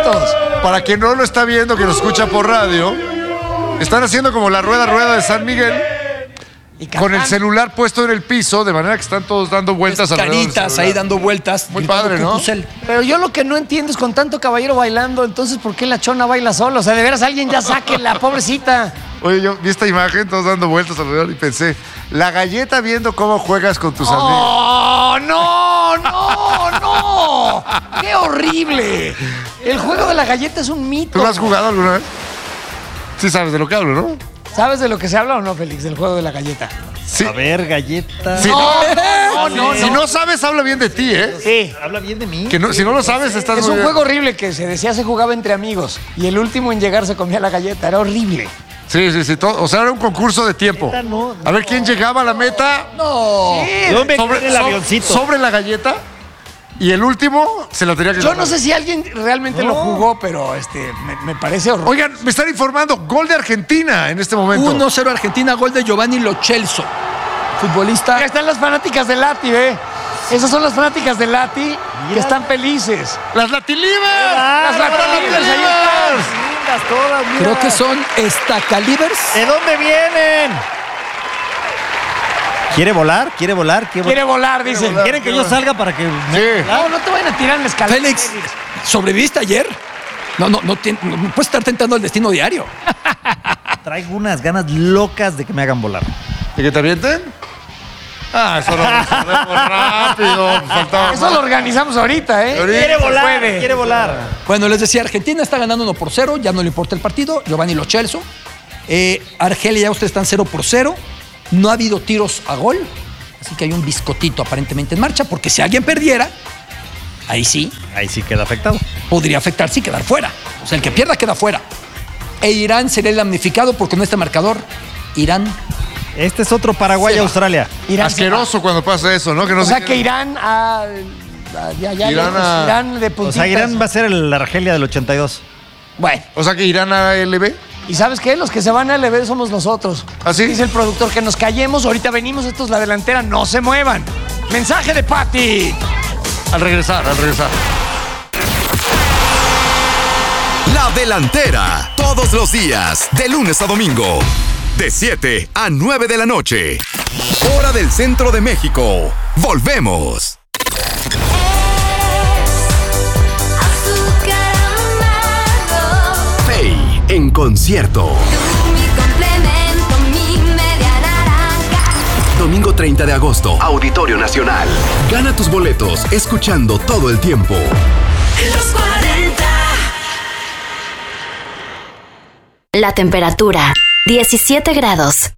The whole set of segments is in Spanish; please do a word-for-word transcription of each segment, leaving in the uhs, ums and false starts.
juntos. Para quien no lo está viendo, que lo escucha por radio, están haciendo como la rueda rueda de San Miguel. Y con el celular puesto en el piso, de manera que están todos dando vueltas alrededor del Caritas celular. ahí dando vueltas. Muy padre, ¿no? Pero yo lo que no entiendo es con tanto caballero bailando, entonces ¿por qué la chona baila sola? O sea, de veras alguien ya saque la pobrecita. Oye, yo vi esta imagen, todos dando vueltas alrededor y pensé, la galleta viendo cómo juegas con tus amigos. ¡Oh, no, no, no! ¡Qué horrible! El juego de la galleta es un mito. ¿Tú lo has jugado alguna vez? Sí sabes de lo que hablo, ¿no? ¿Sabes de lo que se habla o no, Félix, del juego de la galleta? Sí. A ver, galleta. Si no, no, no, no, si no. no sabes, habla bien de ti, ¿eh? Sí. Habla bien de mí. Que no, si no lo sabes, estás Es muy un bien. juego horrible que se decía se jugaba entre amigos y el último en llegar se comía la galleta. Era horrible. Sí, sí, sí. todo- o sea, era un concurso de tiempo. No, no. A ver quién llegaba a la meta No. ¿Dónde sobre, el so- avioncito? sobre la galleta y el último se la tenía que Yo ganar. no sé si alguien realmente lo jugó, pero este me, me parece horrible. Oigan, me están informando, gol de Argentina en este momento. uno cero Argentina, gol de Giovanni Lo Celso, futbolista. Ya están las fanáticas de Lati, ¿eh? Esas son las fanáticas de Lati que están felices. ¡Las Latilivers! Las Latilivers, ahí están. Lindas todas, mira. Creo que son Estacalibers. ¿De dónde vienen? ¿Quiere volar? ¿Quiere volar? ¿Quiere, Quiere volar, dicen. ¿Quieren que yo salga para que... Sí. No, no te vayan a tirar en la escalera. Félix, ¿sobreviviste ayer? No, no, no, tien- no puedes estar tentando el destino diario. Traigo unas ganas locas de que me hagan volar. ¿Y que te avienten? Ah, eso lo resolvemos rápido. Faltaba Eso más. lo organizamos ahorita, ¿eh? Ahorita. Quiere volar, puede. quiere volar. Bueno, les decía, Argentina está ganando uno por cero, ya no le importa el partido. Giovanni Lo Celso. Eh, Argelia ya ustedes están cero por cero. No ha habido tiros a gol. Así que hay un biscotito aparentemente en marcha, porque si alguien perdiera, ahí sí, Ahí sí queda afectado. podría afectarse y quedar fuera. O sea, el que pierda queda fuera. E Irán sería el damnificado porque con este marcador, Irán. Este es otro Paraguay-Australia. Irán se Asqueroso cuando pasa eso, ¿no? Que no va. O se sea quede- que Irán a, a- ya, ya, Irán lejos, a- Irán de O puntitas. sea, Irán va a ser el Argelia del ochenta y dos. Bueno, O sea que irán a L B. ¿y sabes qué? Los que se van a L B somos nosotros. ¿Ah, sí? Dice el productor que nos callemos. Ahorita venimos, esto es la delantera, no se muevan. Mensaje de Pati. Al regresar, al regresar. La delantera. Todos los días, de lunes a domingo. De siete a nueve de la noche. Hora del centro de México. Volvemos. Azúcar amargo, Fey en concierto. tú mi complemento, mi media naranja. Domingo treinta de agosto. Auditorio Nacional. Gana tus boletos escuchando todo el tiempo. Los cuarenta. La temperatura, diecisiete grados.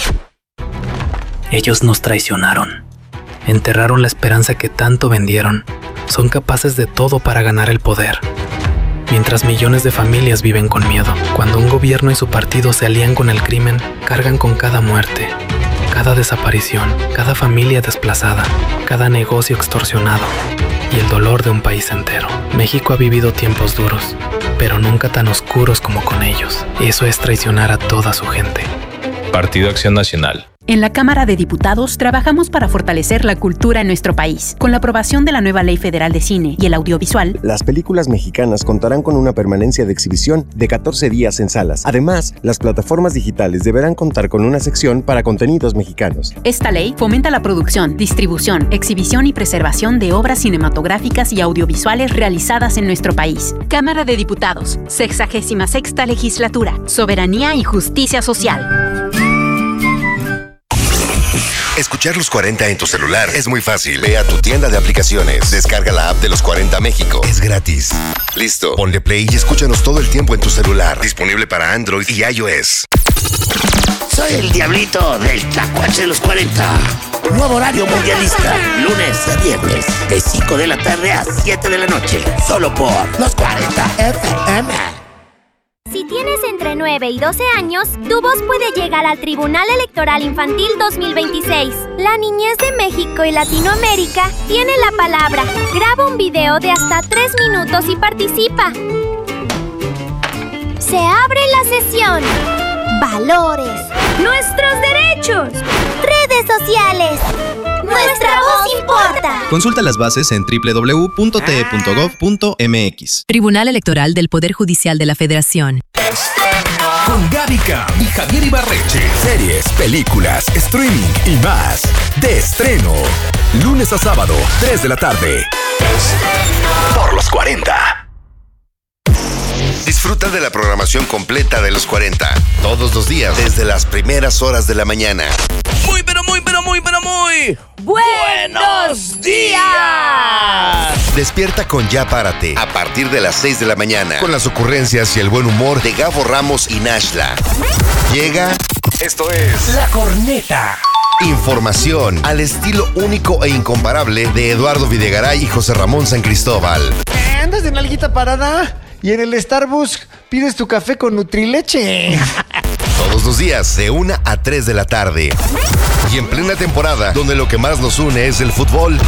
Ellos nos traicionaron. Enterraron la esperanza que tanto vendieron. Son capaces de todo para ganar el poder. Mientras millones de familias viven con miedo. Cuando un gobierno y su partido se alían con el crimen, cargan con cada muerte, cada desaparición, cada familia desplazada, cada negocio extorsionado y el dolor de un país entero. México ha vivido tiempos duros, pero nunca tan oscuros como con ellos. Eso es traicionar a toda su gente. Partido Acción Nacional. En la Cámara de Diputados trabajamos para fortalecer la cultura en nuestro país. Con la aprobación de la nueva Ley Federal de Cine y el Audiovisual, Las películas mexicanas contarán con una permanencia de exhibición de catorce días en salas. Además, las plataformas digitales deberán contar con una sección para contenidos mexicanos. esta ley fomenta la producción, distribución, exhibición y preservación de obras cinematográficas y audiovisuales realizadas en nuestro país. Cámara de Diputados, sexagésima sexta legislatura, soberanía y justicia social. Escuchar Los cuarenta en tu celular es muy fácil. Ve a tu tienda de aplicaciones, descarga la app de Los cuarenta México. Es gratis. Listo, ponle play y escúchanos todo el tiempo en tu celular. Disponible para Android y iOS. Soy el diablito del Tlacuache de los cuarenta. Nuevo horario mundialista. Lunes a viernes. De cinco de la tarde a siete de la noche. Solo por Los cuarenta F M. Si tienes entre nueve y doce años, tu voz puede llegar al Tribunal Electoral Infantil dos mil veintiséis. La niñez de México y Latinoamérica tiene la palabra. Graba un video de hasta tres minutos y participa. Se abre la sesión. Valores. Nuestros derechos. Redes sociales. Nuestra voz importa. Consulta las bases en doble u doble u doble u punto t e punto gov punto m x. Tribunal Electoral del Poder Judicial de la Federación. Con Gaby Cam y Javier Ibarreche. Series, películas, streaming y más. De estreno. Lunes a sábado, tres de la tarde. Por los cuarenta. Disfruta de la programación completa de los cuarenta. Todos los días, desde las primeras horas de la mañana. Muy, pero muy, pero muy, pero muy. ¡Buenos días! Despierta con Ya Párate a partir de las seis de la mañana. Con las ocurrencias y el buen humor de Gabo Ramos y Nashla. Llega. Esto es La Corneta. Información al estilo único e incomparable de Eduardo Videgaray y José Ramón San Cristóbal. ¿Andas de nalguita parada? Y en el Starbucks pides tu café con Nutrileche. Todos los días, de una a tres de la tarde. Y en plena temporada, donde lo que más nos une es el fútbol.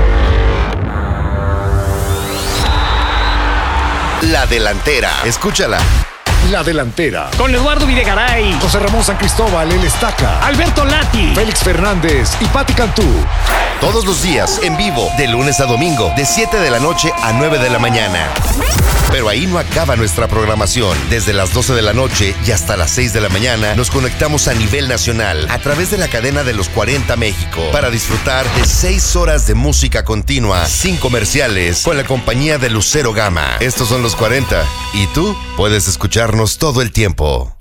La Delantera. Escúchala. La Delantera. Con Eduardo Videgaray, José Ramón San Cristóbal, El Estaca, Alberto Lati, Félix Fernández y Pati Cantú. Todos los días, en vivo, de lunes a domingo, de siete de la noche a nueve de la mañana. Pero ahí no acaba nuestra programación. Desde las doce de la noche y hasta las seis de la mañana nos conectamos a nivel nacional a través de la cadena de los cuarenta México para disfrutar de seis horas de música continua, sin comerciales, con la compañía de Lucero Gama. Estos son los cuarenta y tú puedes escucharnos todo el tiempo.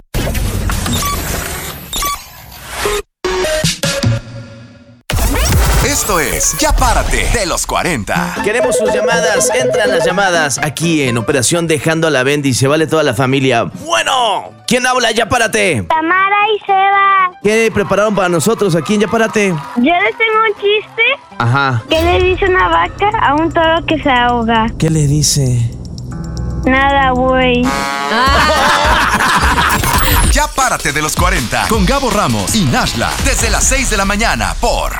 Esto es Ya Párate de los cuarenta. Queremos sus llamadas. Entran las llamadas aquí en Operación Dejando a la Bendy. Se vale toda la familia. Bueno, ¿quién habla? Ya Párate. Tamara y Seba. ¿Qué prepararon para nosotros aquí en Ya Párate? Yo les tengo un chiste. Ajá. ¿Qué le dice una vaca a un toro que se ahoga? ¿Qué le dice? Nada, güey. Ya Párate de los cuarenta con Gabo Ramos y Nashla desde las seis de la mañana por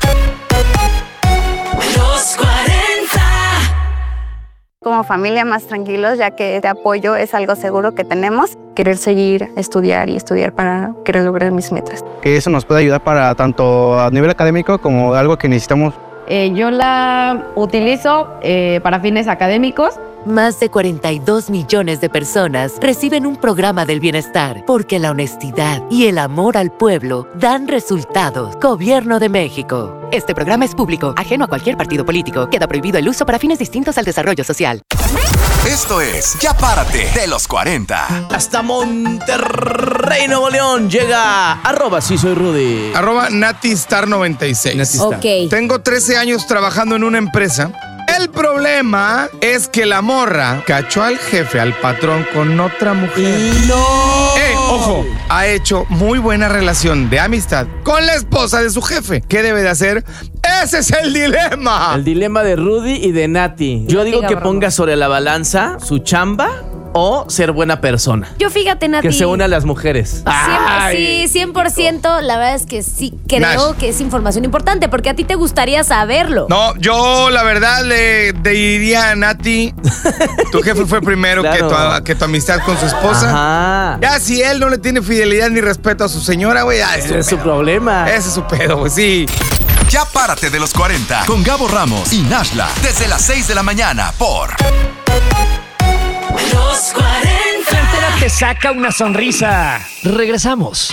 Los cuarenta. Como familia más tranquilos, ya que este apoyo es algo seguro que tenemos. Querer seguir, estudiar y estudiar para querer lograr mis metas. Que eso nos puede ayudar para tanto a nivel académico como algo que necesitamos. Eh, yo la utilizo eh, para fines académicos. Más de cuarenta y dos millones de personas reciben un programa del bienestar porque la honestidad y el amor al pueblo dan resultados. Gobierno de México. Este programa es público, ajeno a cualquier partido político. Queda prohibido el uso para fines distintos al desarrollo social. Esto es Ya Párate de los cuarenta. Hasta Monterrey, Nuevo León, llega arroba sí soy Rudy. Arroba Natistar noventa y seis. Natistar. Ok. Tengo trece años trabajando en una empresa. El problema es que la morra cachó al jefe, al patrón, con otra mujer. ¡No! ¡Eh, ojo! Ha hecho muy buena relación de amistad con la esposa de su jefe. ¿Qué debe de hacer? ¡Ese es el dilema! El dilema de Rudy y de Nati. Yo digo que ponga sobre la balanza su chamba o ser buena persona. Yo fíjate, Nati. Que se una a las mujeres. Cien- sí, cien por ciento. La verdad es que sí creo Nash. que es información importante porque a ti te gustaría saberlo. No, yo la verdad le, le diría a Nati, tu jefe fue primero Claro. que, tu, que tu amistad con su esposa. Ajá. Ya si él no le tiene fidelidad ni respeto a su señora, güey, ya es Ese es su pedo. problema. Ese es su pedo, güey, sí. Ya Párate de los cuarenta con Gabo Ramos y Nashla desde las seis de la mañana por Los cuarenta. La entera te saca una sonrisa. Regresamos.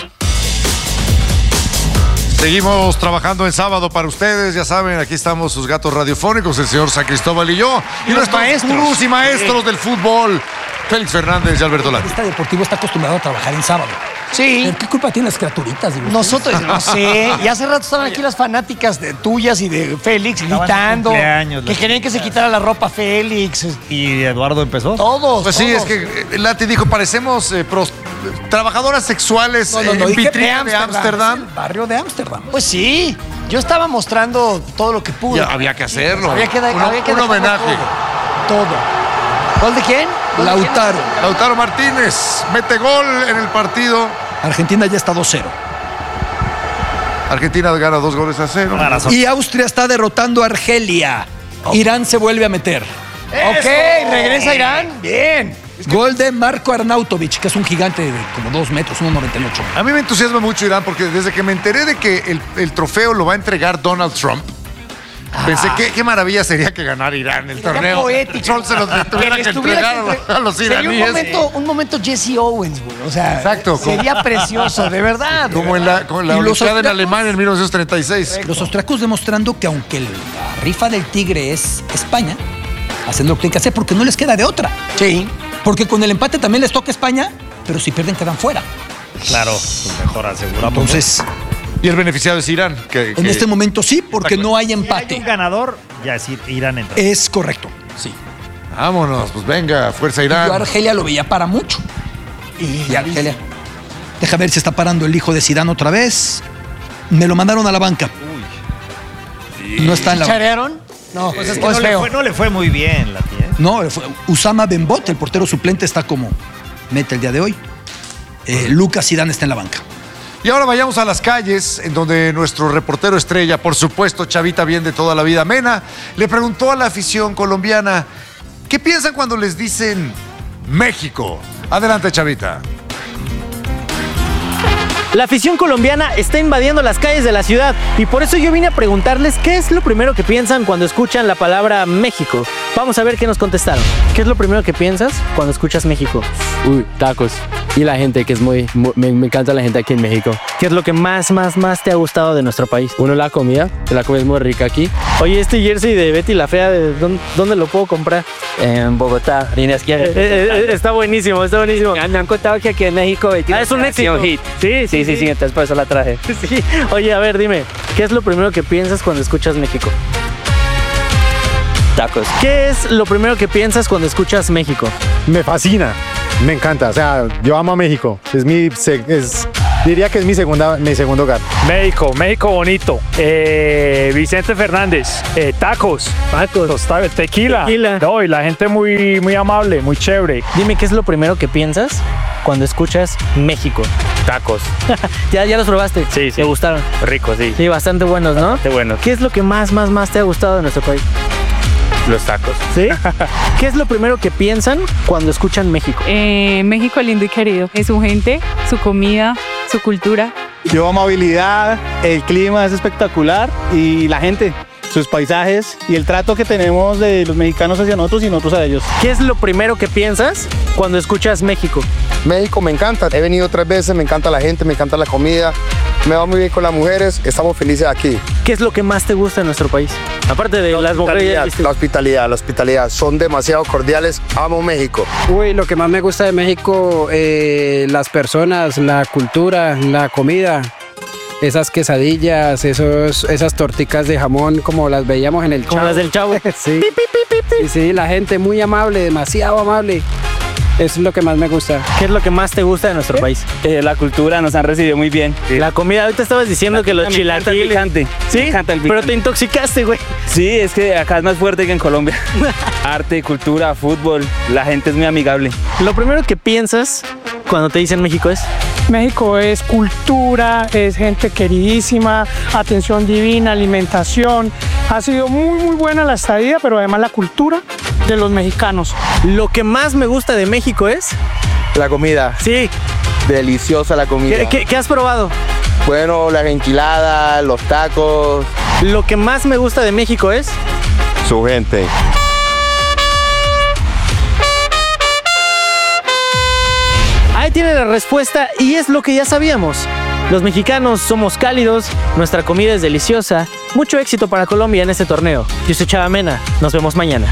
Seguimos trabajando en sábado para ustedes, ya saben, aquí estamos sus gatos radiofónicos, el señor San Cristóbal y yo, y, Y los nuestros maestros. gurús y maestros del fútbol, Félix Fernández y Alberto Lati. Este deportivo está acostumbrado a trabajar en sábado. Sí. ¿Pero qué culpa tienen las criaturitas? Digo, Nosotros, no sé, y hace rato estaban aquí las fanáticas de tuyas y de Félix Estaban en gritando, cumpleaños, que las querían que se quitara la ropa Félix. ¿Y Eduardo empezó? Todos, Pues sí, todos. es que eh, Lati dijo, parecemos eh, pros- trabajadoras sexuales No, no, eh, no, en dije vitrina de Ámsterdam. es el barrio de Ámsterdam. Pues sí, yo estaba mostrando todo lo que pude. Ya, había que hacerlo. Había que, Un- había que un dejarlo homenaje. Todo. todo. ¿Gol de quién? ¿Gol de quién? Lautaro. Lautaro Martínez mete gol en el partido. Argentina ya está dos cero. Argentina gana dos goles a cero. Y Austria está derrotando a Argelia. Irán se vuelve a meter. Ok, regresa Irán. Bien. Gol de Marco Arnautovic, que es un gigante de como dos metros, uno noventa y ocho. A mí me entusiasma mucho Irán porque desde que me enteré de que el, el trofeo lo va a entregar Donald Trump, Pensé que qué maravilla sería que ganara Irán el torneo. Poético. Trump se los tuviera que, les entregar tuviera que a los Sería un iraníes. momento, un momento Jesse Owens, güey. O sea, Exacto, sería como- precioso, de verdad. de Como en verdad. la, como en la Y los Olimpiada en austriacos- Alemania en mil novecientos treinta y seis. Los austriacos demostrando que aunque la rifa del tigre es España, haciendo lo que tienen que hacer porque no les queda de otra. Sí. Porque con el empate también les toca España, pero si pierden quedan fuera. Claro, pues mejor aseguramos. Entonces, Y el beneficiado es Irán. Que, en que- este momento sí, porque no hay Si hay empate. un ganador, ya es Irán entra. Es correcto, sí. Vámonos, pues venga, fuerza Irán. Yo a Argelia lo veía para mucho. Y Argelia. Deja ver si está parando el hijo de Zidane otra vez. Me lo mandaron a la banca. No está en la banca. ¿Charearon? No, pues es que no, no le leo. fue, no le fue muy bien la tía. No, fue Usama Benbot, el portero suplente, está como meta el día de hoy. Eh, Lucas Zidane está en la banca. Y ahora vayamos a las calles, en donde nuestro reportero estrella, por supuesto, Chavita bien de toda la vida, Mena, le preguntó a la afición colombiana, ¿qué piensan cuando les dicen México? Adelante, Chavita. La afición colombiana está invadiendo las calles de la ciudad y por eso yo vine a preguntarles qué es lo primero que piensan cuando escuchan la palabra México. Vamos a ver qué nos contestaron. ¿Qué es lo primero que piensas cuando escuchas México? Uy, tacos. Y la gente, que es muy, muy- me, me encanta la gente aquí en México. ¿Qué es lo que más, más, más te ha gustado de nuestro país? Uno, la comida, que la comida es muy rica aquí. Oye, este jersey de Betty la Fea, ¿de dónde, dónde lo puedo comprar? En Bogotá, líneas que... Eh, eh, eh, está buenísimo, está buenísimo. Me han contado que aquí en México... Betty Ah, la es un Fea ha sido éxito. hit. Sí, Sí, sí, sí, entonces por eso la traje. Sí. Oye, a ver, dime, ¿qué es lo primero que piensas cuando escuchas México? Tacos. ¿Qué es lo primero que piensas cuando escuchas México? Me fascina, me encanta. O sea, yo amo a México. Es mi, se- es, diría que es mi segunda, mi segundo hogar. México, México bonito. Eh, Vicente Fernández, eh, tacos. Tacos. Tosta- tequila. Tequila. No, y la gente muy, muy amable, muy chévere. Dime, ¿qué es lo primero que piensas cuando escuchas México? Tacos. ¿Ya, ya los probaste? Sí, sí. ¿Te gustaron? Rico, sí. Sí, bastante buenos, ¿no? Qué bueno. ¿Qué es lo que más, más, más te ha gustado de nuestro país? Los tacos. ¿Sí? ¿Qué es lo primero que piensan cuando escuchan México? Eh, México lindo y querido. Es su gente, su comida, su cultura. Yo amabilidad, el clima es espectacular y la gente, sus paisajes y el trato que tenemos de los mexicanos hacia nosotros y nosotros a ellos. ¿Qué es lo primero que piensas cuando escuchas México? México me encanta, he venido tres veces, me encanta la gente, me encanta la comida, me va muy bien con las mujeres, estamos felices aquí. ¿Qué es lo que más te gusta de nuestro país? Aparte de las mujeres. ya viste. La hospitalidad, la hospitalidad, son demasiado cordiales, amo México. Uy, lo que más me gusta de México, eh, las personas, la cultura, la comida, esas quesadillas, esos, esas torticas de jamón como las veíamos en el Chavo. Como las del Chavo. Sí. Sí, sí, la gente muy amable, demasiado amable. Eso es lo que más me gusta. ¿Qué es lo que más te gusta de nuestro país? Eh, la cultura nos han recibido muy bien. La comida, ahorita estabas diciendo que los Me encanta el chilaquiles. picante. ¿Sí? Me encanta el Pero picante. te intoxicaste, güey. Sí, es que acá es más fuerte que en Colombia. Arte, cultura, fútbol, la gente es muy amigable. Lo primero que piensas cuando te dicen México es... México es cultura, es gente queridísima, atención divina, alimentación. Ha sido muy, muy buena la estadía, pero además la cultura de los mexicanos. Lo que más me gusta de México es... La comida. Sí. Deliciosa la comida. ¿Qué, qué- qué has probado? Bueno, las enchiladas, los tacos. Lo que más me gusta de México es... Su gente. Ahí tiene la respuesta y es lo que ya sabíamos. Los mexicanos somos cálidos, nuestra comida es deliciosa. Mucho éxito para Colombia en este torneo. Yo soy Chava Mena, nos vemos mañana.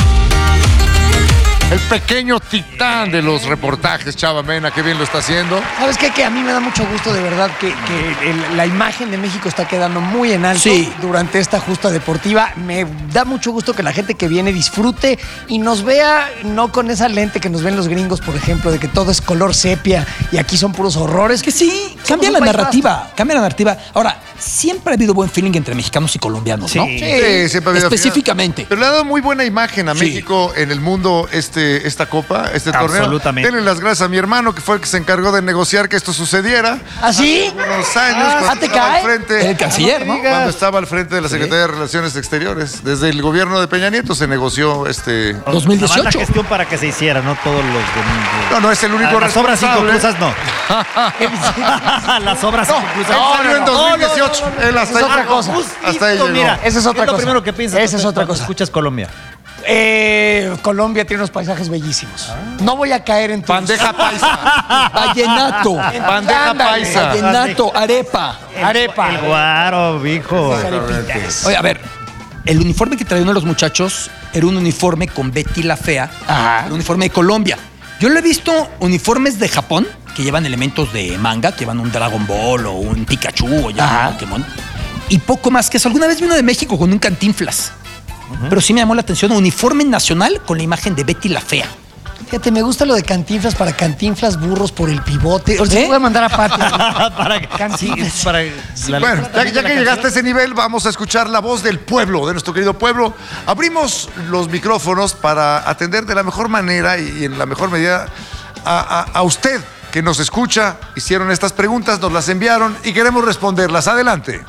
El pequeño titán de los reportajes, Chava Mena, qué bien lo está haciendo. ¿Sabes qué? Que a mí me da mucho gusto de verdad que, que el- la imagen de México está quedando muy en alto Sí. durante esta justa deportiva. Me da mucho gusto que la gente que viene disfrute y nos vea no con esa lente que nos ven los gringos, por ejemplo, de que todo es color sepia y aquí son puros horrores. Que sí, cambia un la país narrativa, cambia la narrativa. Ahora, siempre ha habido buen feeling entre mexicanos y colombianos, ¿no? Sí, siempre ha habido Específicamente. Pero le ha dado muy buena imagen a Sí. México en el mundo este, esta copa, este torneo. Absolutamente. Denle las gracias a mi hermano, que fue el que se encargó de negociar que esto sucediera. ¿Ah, sí? Hace unos años, Ah, cuando ¿te estaba cae? al frente. El canciller, ¿no? Cuando estaba al frente de la Secretaría de Relaciones Exteriores. Desde el gobierno de Peña Nieto se negoció este... dos mil dieciocho. La gestión para que se hiciera, no todos los domingos. No, no es el único Ah, las obras responsable. inconclusas no. Las obras No, inconclusas. él salió en dos mil dieciocho touch. Él hasta Esa es ahí otra llegó. cosa. Hasta ahí llegó. Mira, Esa es otra ¿qué es lo cosa. primero que piensas Esa es cuando- otra cuando cosa. escuchas Colombia? Eh, Colombia tiene unos paisajes bellísimos. No voy a caer en tu... Bandeja paisa. Vallenato. Bandeja paisa. Vallenato, arepa. Arepa. El guaro, hijo. Oye, a ver, el uniforme que traía uno de los muchachos era un uniforme con Betty la Fea. Ajá. Un uniforme de Colombia. Yo le he visto uniformes de Japón que llevan elementos de manga, que llevan un Dragon Ball o un Pikachu o ya Ajá. un Pokémon. Y poco más que eso. Alguna vez vi uno de México con un Cantinflas. Pero sí me llamó la atención, uniforme nacional con la imagen de Betty la Fea. Fíjate, me gusta lo de Cantinflas para Cantinflas burros por el pivote. Ahorita ¿Eh? voy a mandar a Pati. para Cantinflas. sí, para la- Bueno, ya, la ya que canción. llegaste a ese nivel, vamos a escuchar la voz del pueblo, de nuestro querido pueblo. Abrimos los micrófonos para atender de la mejor manera y en la mejor medida a, a- a usted que nos escucha. Hicieron estas preguntas, nos las enviaron y queremos responderlas. Adelante.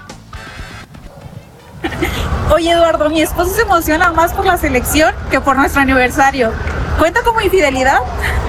Oye, Eduardo, mi esposo se emociona más por la selección que por nuestro aniversario. ¿Cuenta como infidelidad?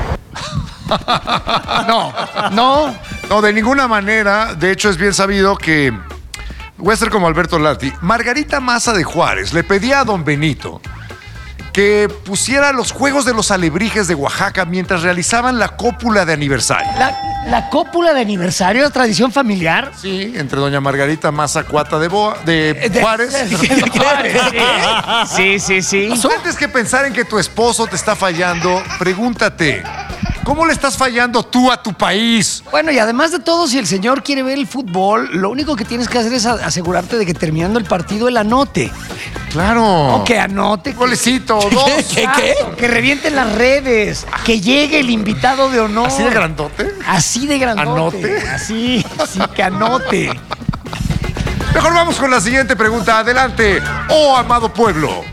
No, no. No, de ninguna manera. De hecho, es bien sabido que, voy a ser como Alberto Lati, Margarita Maza de Juárez le pedía a don Benito que pusiera los Juegos de los Alebrijes de Oaxaca mientras realizaban la cópula de aniversario. La, la cópula de aniversario, la tradición familiar. Sí, entre doña Margarita Maza Cuata de, Boa, de Juárez. De Juárez. Sí, sí, sí. Antes que pensar en que tu esposo te está fallando, pregúntate, ¿cómo le estás fallando tú a tu país? Bueno, y además de todo, si el señor quiere ver el fútbol, lo único que tienes que hacer es a- asegurarte de que terminando el partido él anote. Claro. O que anote. Golecito, dos. ¿Qué, qué? Que revienten las redes. Que llegue el invitado de honor. ¿Así de grandote? Así de grandote. ¿Anote? Así, así que anote. Mejor vamos con la siguiente pregunta. Adelante. Oh, amado pueblo.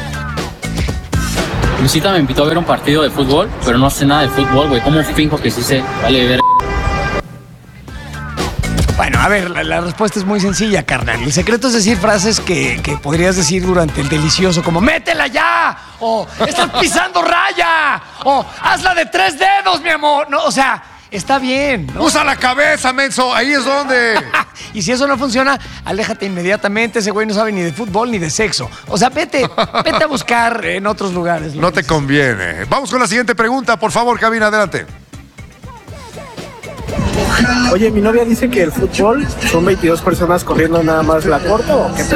Luisita me invitó a ver un partido de fútbol, pero no sé nada de fútbol, güey. ¿Cómo finjo que sí sé? Vale, ver. Bueno, a ver, la, la respuesta es muy sencilla, carnal. El secreto es decir frases que, que podrías decir durante el delicioso, como ¡métela ya! O ¡estás pisando raya! O ¡hazla de tres dedos, mi amor! No, o sea, está bien, ¿no? Usa la cabeza, menso. Ahí es donde. Y si eso no funciona, aléjate inmediatamente. Ese güey no sabe ni de fútbol ni de sexo. O sea, vete, vete a buscar en otros lugares. No te conviene. Vamos con la siguiente pregunta. Por favor, cabina, adelante. Oye, mi novia dice que el fútbol son veintidós personas corriendo nada más la corta o qué.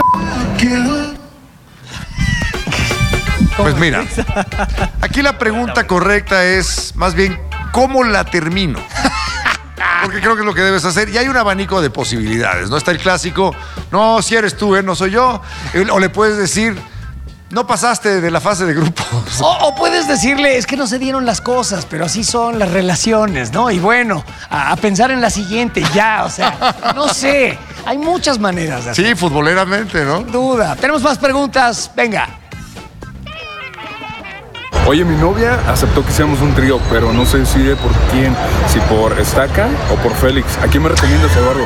Pues mira, aquí la pregunta correcta es más bien ¿cómo la termino? Porque creo que es lo que debes hacer. Y hay un abanico de posibilidades, ¿no? Está el clásico, no, si eres tú, ¿eh? No soy yo. O le puedes decir, no pasaste de la fase de grupos. O, o puedes decirle, es que no se dieron las cosas, pero así son las relaciones, ¿no? Y bueno, a, a pensar en la siguiente, ya, o sea, no sé. Hay muchas maneras de hacerlo. Sí, futboleramente, ¿no? Sin duda. Tenemos más preguntas. Venga. Oye, mi novia aceptó que hiciéramos un trío, pero no se decide por quién, si por Estaca o por Félix. ¿A quién me recomiendas, Eduardo?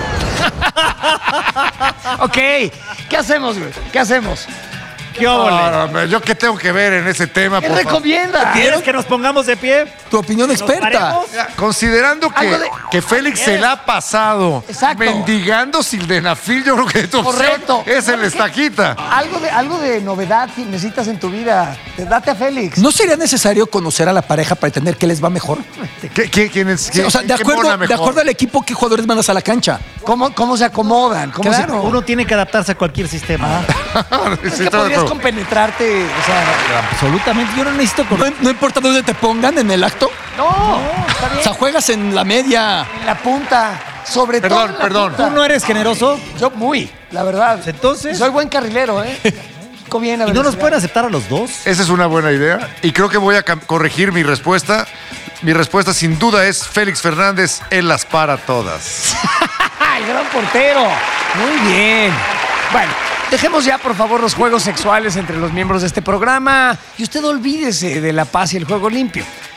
Ok, ¿qué hacemos, güey? ¿Qué hacemos? ¿Qué óvole? No, no, ¿yo qué tengo que ver en ese tema? ¿Qué por favor? recomienda? ¿Quieres que nos pongamos de pie? Tu opinión experta. Mira, considerando que, Algo de- que Félix se la ha pasado Exacto. mendigando sildenafil, yo creo que tu opción Correcto. es el estaquita. Algo de, algo de novedad que necesitas en tu vida. Date a Félix. ¿No sería necesario conocer a la pareja para entender qué les va mejor? ¿Qué, qué, quién es, Sí, qué- o sea, de qué acuerdo, mona de mejor? acuerdo al equipo, ¿qué jugadores mandas a la cancha? ¿Cómo, cómo se acomodan? ¿Cómo se- Claro, uno tiene que adaptarse a cualquier sistema. Es Sí, que todo, podrías todo. compenetrarte, o sea... Absolutamente, yo no necesito No, conocer. no importa dónde te pongan en el acto. No, está bien. O sea, juegas en la media. En la punta, sobre Perdón, todo en la perdón. punta. ¿Tú no eres generoso? Yo muy, la verdad. Entonces- Y soy buen carrilero, ¿eh? Pico bien a ¿Y no nos velocidad. pueden aceptar a los dos? Esa es una buena idea y creo que voy a cam- corregir mi respuesta. Mi respuesta sin duda es Félix Fernández, él las para todas. ¡El gran portero! Muy bien. Bueno, dejemos ya, por favor, los juegos sexuales entre los miembros de este programa y usted olvídese de la paz y el juego limpio.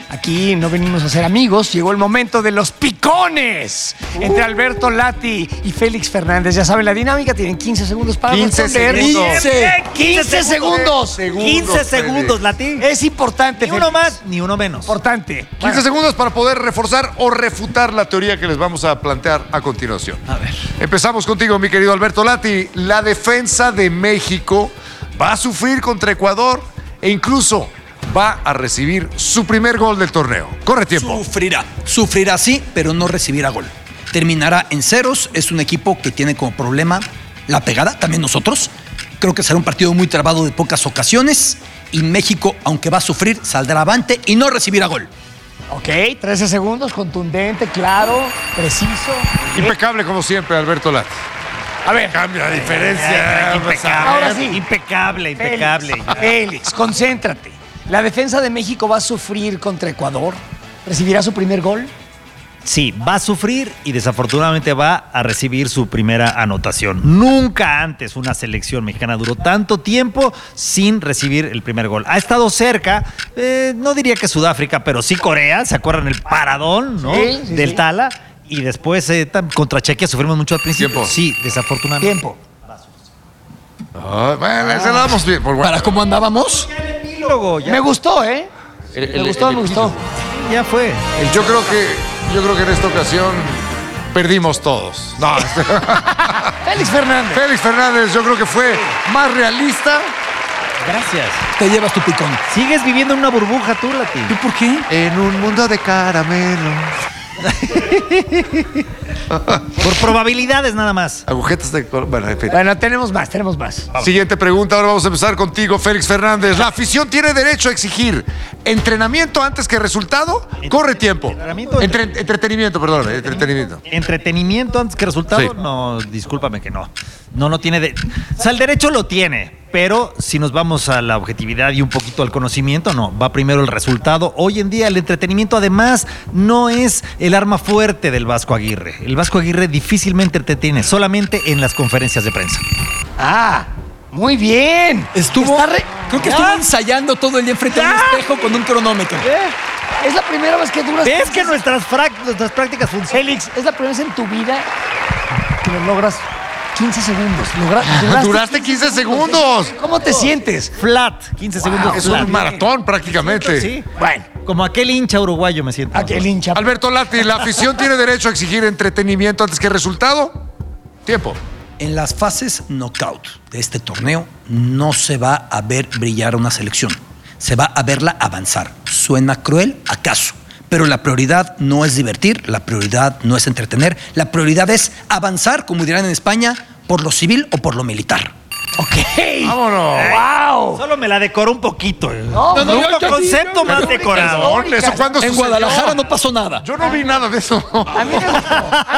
Aquí no venimos a ser amigos, llegó el momento de los picones entre Alberto Lati y Félix Fernández. Ya saben la dinámica, tienen quince segundos para quince responder. segundos. quince, quince segundos. quince segundos, Lati. Es importante. Ni uno Félix. más, ni uno menos. Importante. quince segundos para poder reforzar o refutar la teoría que les vamos a plantear a continuación. A ver. Empezamos contigo, mi querido Alberto Lati. La defensa de México va a sufrir contra Ecuador e incluso va a recibir su primer gol del torneo. Corre tiempo. Sufrirá. Sufrirá sí, pero no recibirá gol. Terminará en ceros. Es un equipo que tiene como problema la pegada, también nosotros. Creo que será un partido muy trabado de pocas ocasiones. Y México, aunque va a sufrir, saldrá avante y no recibirá gol. Ok, trece segundos, contundente, claro, preciso. Impecable como siempre, Alberto Lati. A ver. Cambia la diferencia. Impecable. Ahora sí. Impecable, impecable. Félix, Félix, concéntrate. ¿La defensa de México va a sufrir contra Ecuador? ¿Recibirá su primer gol? Sí, va a sufrir y desafortunadamente va a recibir su primera anotación. Nunca antes una selección mexicana duró tanto tiempo sin recibir el primer gol. Ha estado cerca, eh, no diría que Sudáfrica, pero sí Corea. ¿Se acuerdan el paradón, no? Sí, sí, del sí. Tala. Y después eh, contra Chequia sufrimos mucho al principio. Tiempo. Sí, desafortunadamente. Tiempo. Ah, bueno, ese lo damos bien. Por ¿Para cómo andábamos? Ya. Me gustó, ¿eh? El- me el- gustó, el me gustó. Ya fue. Yo creo que, yo creo que en esta ocasión perdimos todos. No. Félix Fernández. Félix Fernández, yo creo que fue más realista. Gracias. Te llevas tu picón. Sigues viviendo en una burbuja tú, Lati. ¿Y por qué? En un mundo de caramelo. Por probabilidades nada más. Agujetas de color. Bueno, en fin. Bueno, tenemos más, tenemos más. Siguiente pregunta, ahora vamos a empezar contigo, Félix Fernández. ¿La afición tiene derecho a exigir entrenamiento antes que resultado? Corre tiempo. Entrenamiento. Entre- entretenimiento, perdón, entretenimiento. ¿Entretenimiento antes que resultado? Sí. No, discúlpame que no. No, no tiene... De... O sea, el derecho lo tiene, pero si nos vamos a la objetividad y un poquito al conocimiento, no. Va primero el resultado. Hoy en día el entretenimiento además no es el arma fuerte del Vasco Aguirre. El Vasco Aguirre difícilmente entretiene, solamente en las conferencias de prensa. Ah, muy bien. Estuvo, Está re- creo que Ya. estuvo ensayando todo el día enfrente de un espejo con un cronómetro. Es la primera vez que duras. ¿Ves que nuestras, frac- nuestras prácticas funcionan? Félix, es la primera vez en tu vida que lo logras quince segundos. Logra- Duraste quince segundos. ¿Cómo te sientes? Flat, quince segundos. Es flat. un maratón prácticamente. Sí. Bueno, Como aquel hincha uruguayo me siento. aquel hincha. Alberto Lati, ¿la afición tiene derecho a exigir entretenimiento antes que resultado? Tiempo. En las fases knockout de este torneo no se va a ver brillar a una selección. Se va a verla avanzar. ¿Suena cruel? ¿Acaso? Pero la prioridad no es divertir, la prioridad no es entretener, la prioridad es avanzar, como dirán en España, por lo civil o por lo militar. Ok. Vámonos. ¡Wow! Solo me la decoró un poquito. No, No, no, no, yo- yo sí, concepto yo- más yo- decorado. yo- ¿Eso cuándo En sucedió? Guadalajara no pasó nada. Yo no vi nada de eso. A mí me gustó.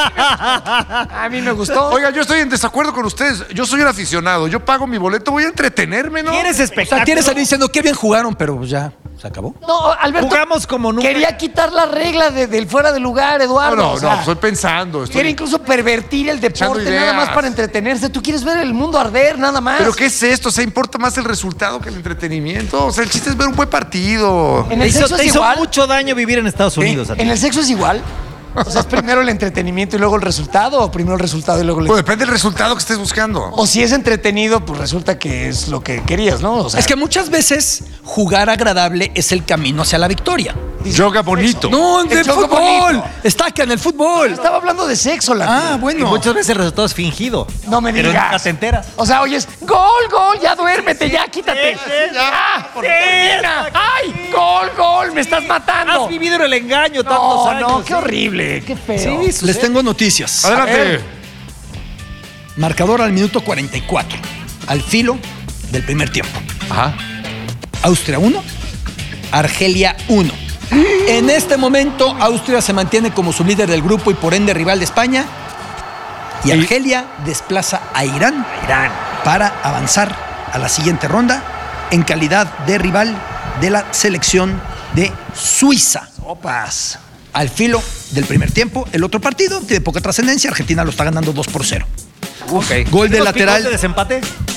A mí me gustó. Oiga, yo estoy en desacuerdo con ustedes. Yo soy un aficionado. Yo pago mi boleto, voy a entretenerme, ¿no? ¿Quieres O sea, espectáculo? quieres salir diciendo qué bien jugaron, pero pues ya se acabó. No, Alberto. Jugamos como nunca. Quería quitar la regla de- del fuera de lugar, No, Eduardo. no, o sea, no, estoy pensando. estoy- Quiere incluso pervertir el Echando deporte nada ideas. más para entretenerse. Tú quieres ver el mundo arder nada más. ¿Pero qué es esto? O sea, importa más el resultado que el entretenimiento. O sea, el chiste es ver un buen partido. En Te el hizo, sexo te es hizo igual. mucho daño vivir en Estados Unidos. a ti. En el sexo es igual. O sea, es primero el entretenimiento y luego el resultado, o primero el resultado y luego el Pues depende del resultado que estés buscando. O si es entretenido, pues resulta que es lo que querías, ¿no? O sea, Es que muchas veces jugar agradable es el camino hacia la victoria. Yoga bonito. No, El de juego fútbol. bonito. Estaca en el fútbol. estaba hablando de sexo, la Ah, Y bueno. muchas veces el resultado es fingido. No me Pero digas. nunca te enteras. O sea, oyes, gol, gol, ya duérmete, ya quítate. ya, termina. ¡Ay, gol, gol! ¡Me estás matando! Has vivido en el engaño tantos No, años. no, qué sí. horrible, qué feo. Sí, Les tengo noticias. Adelante. Marcador al minuto cuarenta y cuatro. Al filo del primer tiempo. Ajá. Austria uno, Argelia uno. En este momento, Austria se mantiene como su líder del grupo y por ende rival de España. Y Argelia desplaza a Irán, Irán. para avanzar a la siguiente ronda en calidad de rival de la selección de Suiza. Opas. Al filo del primer tiempo, el otro partido tiene poca trascendencia. Argentina lo está ganando dos por cero. Ok. Gol de ¿Los lateral. picos de desempate?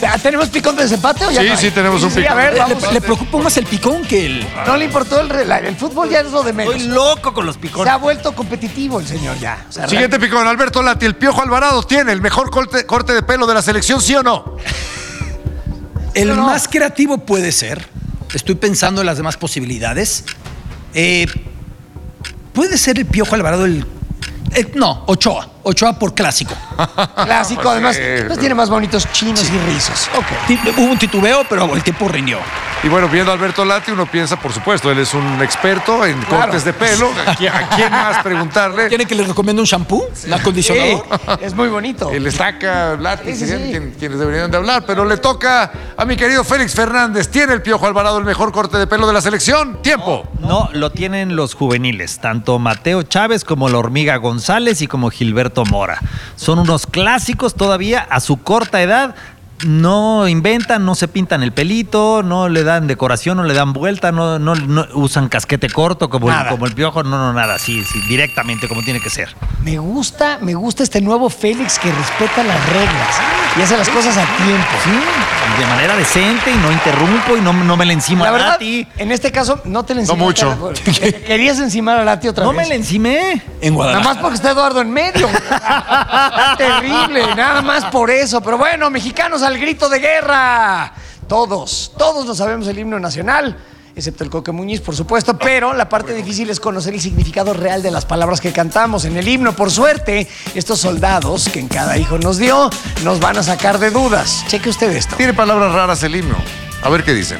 ¿Tenemos picón de desempate o ya Sí, no hay? sí, tenemos un Sí, picón. a ver, Le, vamos. le preocupa más el picón que el... No le importó el, re- la- el fútbol, ya es lo de menos. Estoy loco con los Se picones. ha vuelto competitivo el señor ya. O sea, Siguiente picón, Alberto Lati. ¿El Piojo Alvarado tiene el mejor corte, corte de pelo de la selección, sí o no? El No, no. más creativo puede ser. Estoy pensando en las demás posibilidades. Eh, puede ser el Piojo Alvarado el... eh, no, Ochoa. Ochoa por clásico. clásico, Pues además. sí, Pues pero- tiene más bonitos chinos y rizos. Ok. Ti- Hubo un titubeo, pero el tiempo rindió. Y bueno, viendo a Alberto Lati, uno piensa, por supuesto, él es un experto en Claro. cortes de pelo. ¿A quién, a quién más preguntarle? ¿Quieren que les recomiende un shampoo? ¿Un Sí, acondicionador? es muy bonito. El estaca Lati, Sí, sí, serían sí. quien- quienes deberían de hablar, pero le toca a mi querido Félix Fernández. ¿Tiene el Piojo Alvarado el mejor corte de pelo de la selección? ¡Tiempo! No, lo tienen los juveniles, tanto Mateo Chávez como la Hormiga González y como Gilberto Mora. Son unos clásicos todavía a su corta edad. No inventan, no se pintan el pelito, no le dan decoración, no le dan vuelta, no, no, no usan casquete corto como el, Nada. como el Piojo, no, no, nada, sí, sí, directamente como tiene que ser. Me gusta, me gusta este nuevo Félix que respeta las reglas y hace las cosas a tiempo. Sí, de manera decente y no interrumpo y no, no me le encimo La a verdad, Lati. en este caso no te le encimaste. mucho. a la- Querías encimar a Lati otra No vez. me le encimé. En Nada Guadalajara. más porque está Eduardo en medio. Está terrible, nada más por eso. Pero bueno, mexicanos al grito de guerra. Todos, todos lo sabemos el himno nacional, excepto el Coque Muñiz, por supuesto, pero la parte difícil es conocer el significado real de las palabras que cantamos en el himno. Por suerte, estos soldados que en cada hijo nos dio, nos van a sacar de dudas. Cheque usted esto. Tiene palabras raras el himno. A ver qué dice.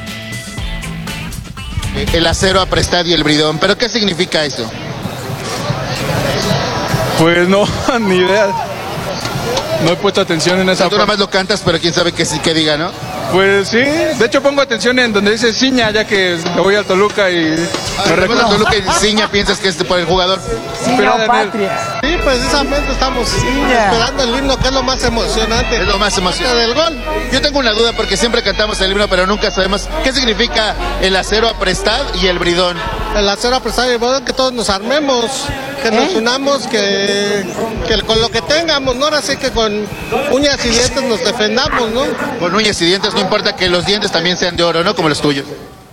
El acero aprestado y el bridón. ¿Pero qué significa eso? Pues no, ni idea. No he puesto atención en esa Tú nada parte. más lo cantas, pero quién sabe qué, sí- qué diga, ¿no? Pues sí, de hecho pongo atención en donde dice ciña, ya que me voy al Toluca y me Además, recuerdo. Toluca y ciña piensas que es por el jugador. Ciña o patria. Sí, precisamente estamos Ciña. esperando el himno, que es lo más emocionante. Es lo más emocionante del gol. Yo tengo una duda porque siempre cantamos el himno, pero nunca sabemos qué significa el acero aprestado y el bridón. El acero apresado y el bridón, que todos nos armemos, que nos unamos, que, que con lo que tengamos, ¿no? Ahora sí que con uñas y dientes nos defendamos, ¿no? Con uñas y dientes, no importa que los dientes también sean de oro, ¿no? Como los tuyos.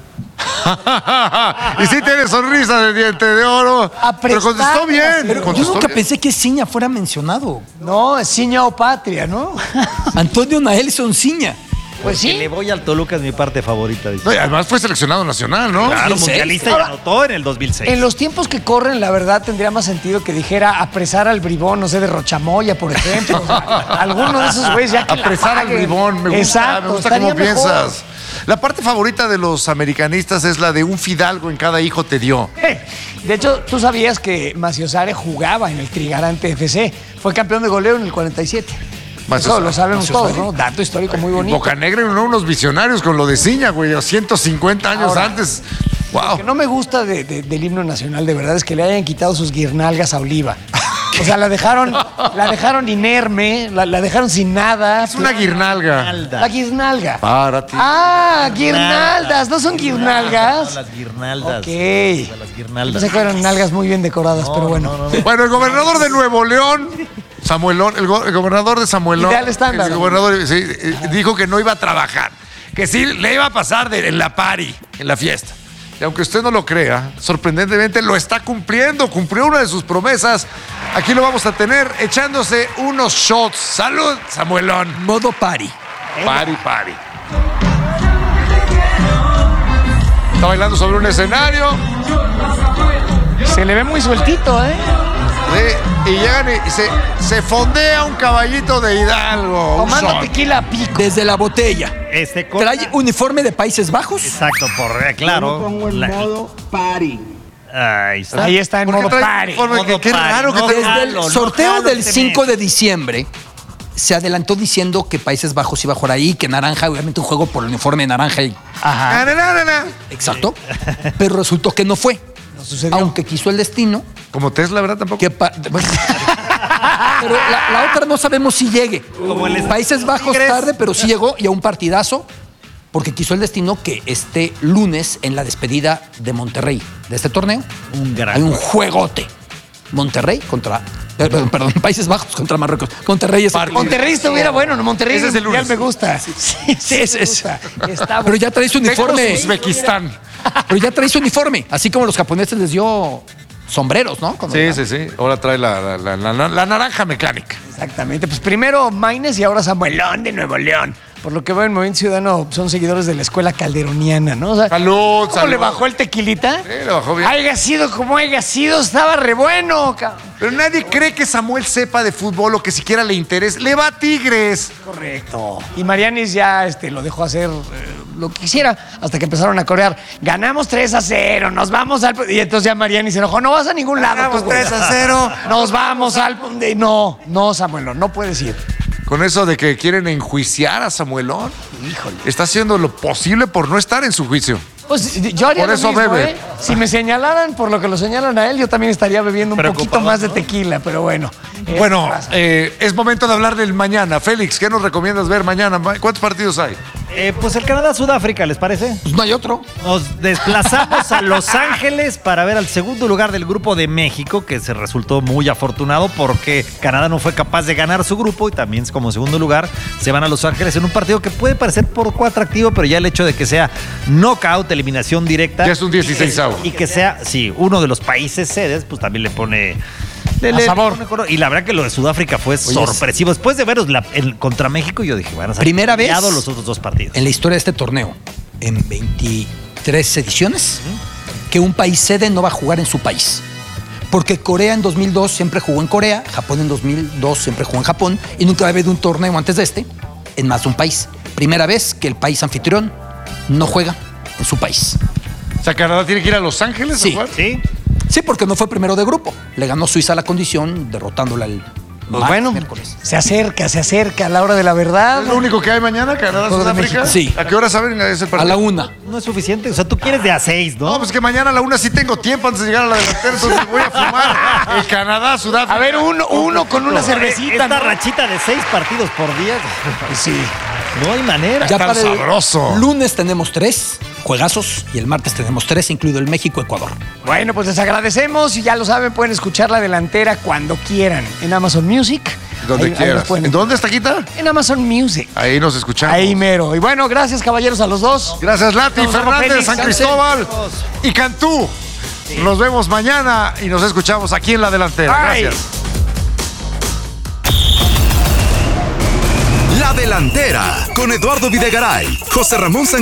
Y sí tiene sonrisa de diente de oro. Pero contestó bien. Pero yo contestó nunca bien. pensé que Ciña fuera mencionado. No, es ciña o patria, ¿no? Antonio Naelson Ciña. Pues Que sí. le voy al Toluca es mi parte favorita. dice. No, y además fue seleccionado nacional, ¿no? Claro, ¿dos mil seis? mundialista y Ahora, anotó en el dos mil seis. En los tiempos que corren, la verdad, tendría más sentido que dijera apresar al bribón, no sé, de Rochamoya, por ejemplo. O sea, alguno de esos güeyes ya que la Apresar al paguen. bribón, me gusta, Exacto, me gusta cómo estaría mejor. piensas. La parte favorita de los americanistas es la de un fidalgo en cada hijo te dio. De hecho, tú sabías que Maciosare jugaba en el Trigarante F C. Fue campeón de goleo en el cuarenta y siete. Eso Maciosare. lo sabemos Maciosare. todos, ¿no? Dato histórico muy bonito. Boca Negra, ¿no? Unos visionarios con lo de Ciña, güey, ciento cincuenta años Ahora, antes. Lo Wow. que no me gusta de- de- del himno nacional, de verdad, es que le hayan quitado sus guirnalgas a Oliva. O sea, la dejaron, la dejaron inerme, la, la dejaron sin nada. Es una guirnalga. La guirnalga. Para ti. Ah, guirnaldas, ¿no son guirnalgas? No, las guirnaldas. Ok. O sea, las guirnaldas. Pensé que eran nalgas muy bien decoradas, pero bueno. Bueno, el gobernador de Nuevo León, Samuelón, el, go- el gobernador de Samuelón, Ideal estándar. el gobernador sí, eh, dijo que no iba a trabajar, que sí le iba a pasar de- en la party, en la fiesta. Y aunque usted no lo crea, sorprendentemente lo está cumpliendo, cumplió una de sus promesas. Aquí lo vamos a tener echándose unos shots. ¡Salud, Samuelón! Modo party. Party, party. Está bailando sobre un escenario. Se le ve muy sueltito, ¿eh? Sí, y llegan y se, se fondea un caballito de Hidalgo. un Tomando shot. tequila a pico. Desde la botella. Este con- Trae uniforme de Países Bajos. Exacto, por eh, claro. Pongo en La- modo party. Ahí está. Ahí está en ¿Por qué modo trae party. uniforme? Modo Qué party, raro que no te- Desde jalo, el no sorteo jalo del este cinco mes. de diciembre se adelantó diciendo que Países Bajos iba a jugar ahí, que naranja, obviamente un juego por el uniforme naranja. Y, Ajá. Na, na, na, na. exacto. Pero resultó que no fue. No sucedió. Aunque quiso el destino. Como Tesla, ¿verdad? Tampoco. Que pa- bueno. Pero la, la otra no sabemos si llegue. Como el Países Bajos Tigres. tarde, pero sí llegó y a un partidazo. Porque quiso el destino que este lunes, en la despedida de Monterrey de este torneo, Un gran hay un juegote. Monterrey contra Perdón, perdón, Países Bajos contra Marruecos. Monterrey es el Monterrey estuviera bueno, ¿no? Monterrey Ese es es el el mundial, lunes. me gusta. Sí, sí, Sí, es, me es. gusta. Está Pero ya trae su uniforme. Uzbekistán. Pero ya trae su uniforme. Así como los japoneses les dio sombreros, ¿no? Cuando- Sí, sí, sí. Ahora trae la, la, la- la- la naranja mecánica. Exactamente. Pues primero Maines y ahora Samuelón de Nuevo León. Por lo que veo en Movimiento Ciudadano son seguidores de la escuela calderoniana, ¿no? O sea, salud, ¿cómo salud. le bajó el tequilita? Sí, le bajó bien. Haiga sido como haya sido, estaba re bueno. ca- Pero nadie cree que Samuel sepa de fútbol o que siquiera le interese. Le va a Tigres. Correcto. Y Marianis ya este, lo dejó hacer eh, lo que quisiera hasta que empezaron a corear. Ganamos tres a cero, nos vamos al... Y entonces ya Marianis se enojó. No vas a ningún lado. Ganamos tú, güey. tres a cero. Nos vamos al... No, no, Samuel, no puedes ir. Con eso de que quieren enjuiciar a Samuelón. Híjole. Está haciendo lo posible por no estar en su juicio. Pues yo haría Por lo eso mismo, bebe. ¿eh? Si me señalaran por lo que lo señalan a él, yo también estaría bebiendo un poquito más de tequila, pero bueno. eso Bueno, pasa. eh, es momento de hablar del mañana. Félix, ¿qué nos recomiendas ver mañana? ¿Cuántos partidos hay? Eh, pues el Canadá-Sudáfrica, ¿les parece? Pues no hay otro. Nos desplazamos a Los Ángeles para ver al segundo lugar del grupo de México, que se resultó muy afortunado porque Canadá no fue capaz de ganar su grupo y también como segundo lugar se van a Los Ángeles en un partido que puede parecer poco atractivo, pero ya el hecho de que sea knockout, eliminación directa. Ya es un dieciseisavo. Y que sea, sí, uno de los países sedes, pues también le pone... Le, A le sabor. pone color. Y la verdad que lo de Sudáfrica fue sorpresivo. Después de veros la- el- contra México, yo dije, van a ser Primera vez los otros dos partidos. en la historia de este torneo, en veintitrés ediciones, que un país sede no va a jugar en su país. Porque Corea en dos mil dos siempre jugó en Corea, Japón en dos mil dos siempre jugó en Japón, y nunca había habido un torneo antes de este en más de un país. Primera vez que el país anfitrión no juega en su país. O sea, Canadá tiene que ir a Los Ángeles Sí. a jugar. Sí. Sí, porque no fue primero de grupo. Le ganó Suiza la condición, derrotándola el Pues martes, bueno, miércoles. se acerca, se acerca a la hora de la verdad. ¿Es lo único que hay mañana, Canadá, Todo de Sudáfrica? México. Sí. ¿A qué hora saben es el partido? A la una. No es suficiente. O sea, tú quieres de a seis, ¿no? No, pues que mañana a la una sí tengo tiempo antes de llegar a la delantera, entonces voy a fumar el Canadá, Sudáfrica. A ver, uno, uno con una cervecita. Esta ¿no? rachita de seis partidos por día. Sí. No hay manera. Ya Tan para el sabroso. lunes tenemos tres juegazos y el martes tenemos tres, incluido el México-Ecuador. Bueno, pues les agradecemos y ya lo saben, pueden escuchar la delantera cuando quieran en Amazon Music. Donde Ahí- ahí quieras. nos pueden- ¿En dónde está Quita? En Amazon Music. Ahí nos escuchamos. Ahí mero. Y bueno, gracias caballeros a los dos. Gracias, Lati, Nos vemos, Fernández, Félix. San Descansen. Cristóbal y Cantú. Nos vemos mañana y nos escuchamos aquí en la delantera. Bye. Gracias. La delantera con Eduardo Videgaray, José Ramón San